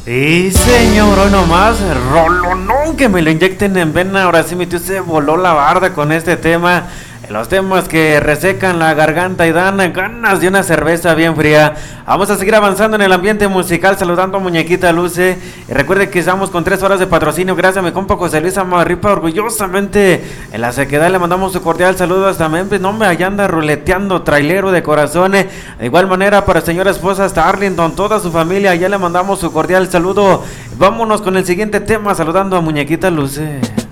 Y señor, hoy nomás, rolonón que me lo inyecten en vena. Ahora sí mi tío se voló la barda con este tema. Los temas que resecan la garganta y dan ganas de una cerveza bien fría. Vamos a seguir avanzando en el ambiente musical, saludando a Muñequita Luce. Y recuerde que estamos con 3 horas de patrocinio. Gracias a mi compa José Luis Amarripa, orgullosamente en la sequedad. Le mandamos su cordial saludo hasta Memphis. No, hombre, allá anda ruleteando, trailero de corazones. De igual manera para señora esposa hasta Arlington, toda su familia. Allá le mandamos su cordial saludo. Vámonos con el siguiente tema, saludando a Muñequita Luce.